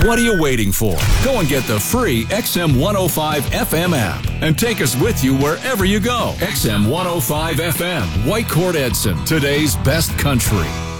What are you waiting for? Go and get the free XM 105 FM app and take us with you wherever you go. XM 105 FM, Whitecourt Edson, today's best country.